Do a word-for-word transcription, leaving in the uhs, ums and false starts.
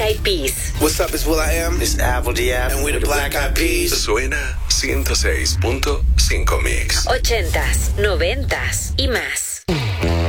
Eyed Peas. What's up, it's Will I Am. It's Apple D F. And we're the Black Eyed Peas. Suena ciento seis punto cinco Mix. Ochentas, noventas y más.